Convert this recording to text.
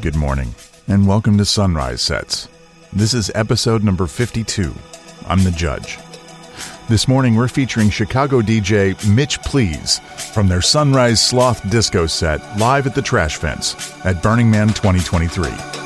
Good morning, and welcome to Sunrise Sets. This is episode number 52. I'm the Judge. This morning we're featuring Chicago DJ Mitch Please from their Sunrise Sloth Disco set live at the Trash Fence at Burning Man 2023.